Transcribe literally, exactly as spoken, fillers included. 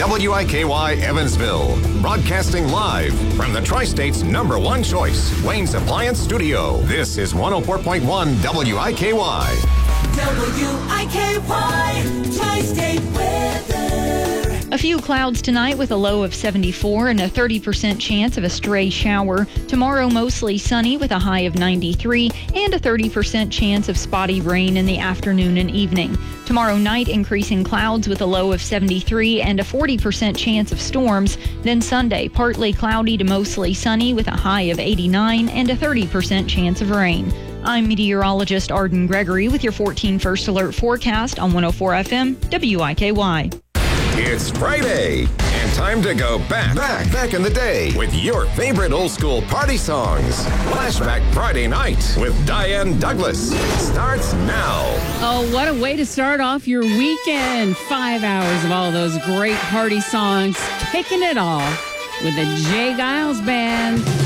W I K Y Evansville. Broadcasting live from the Tri-State's number one choice, Wayne's Appliance Studio. This is one oh four point one W I K Y. W I K Y, Tri-State weather. A few clouds tonight with a low of seventy-four and a thirty percent chance of a stray shower. Tomorrow mostly sunny with a high of ninety-three and a thirty percent chance of spotty rain in the afternoon and evening. Tomorrow night increasing clouds with a low of seventy-three and a forty percent chance of storms. Then Sunday partly cloudy to mostly sunny with a high of eighty-nine and a thirty percent chance of rain. I'm meteorologist Arden Gregory with your fourteen First Alert forecast on one oh four F M W I K Y. It's Friday, and time to go back, back, back in the day with your favorite old school party songs. Flashback Friday night with Diane Douglas starts now. Oh, what a way to start off your weekend. Five hours of all those great party songs, kicking it off with the Jay Giles Band.